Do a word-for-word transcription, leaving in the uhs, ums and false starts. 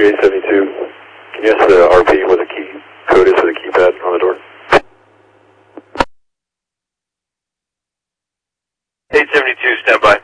Roger, eight seventy-two. Can you ask the R P what the key code is for the keypad on the door? eight seventy-two, stand by.